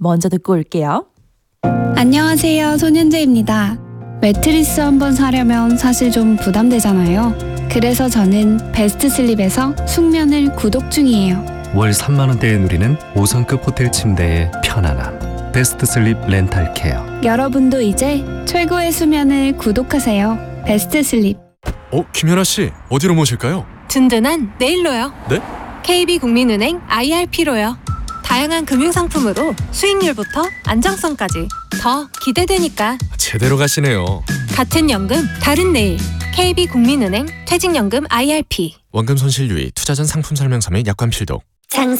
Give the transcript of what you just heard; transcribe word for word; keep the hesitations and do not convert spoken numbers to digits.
먼저 듣고 올게요. 안녕하세요, 손현재입니다. 매트리스 한번 사려면 사실 좀 부담되잖아요. 그래서 저는 베스트 슬립에서 숙면을 구독 중이에요. 월 삼만 원대에 누리는 오 성급 호텔 침대의 편안함. 베스트 슬립 렌탈 케어. 여러분도 이제 최고의 수면을 구독하세요. 베스트 슬립. 어, 김연아 씨, 어디로 모실까요? 든든한 내일로요. 네? 케이비국민은행 아이알피로요. 다양한 금융상품으로 수익률부터 안정성까지 더 기대되니까. 제대로 가시네요. 같은 연금, 다른 내일. 케이비국민은행 퇴직연금 아이알피. 원금 손실 유의, 투자 전 상품 설명서 및 약관 필독. 장사